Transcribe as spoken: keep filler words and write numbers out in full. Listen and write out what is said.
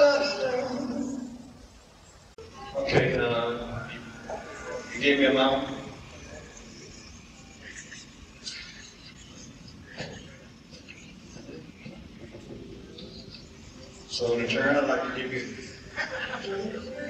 Okay, uh, you gave me a amount. So in return, I'd like to give you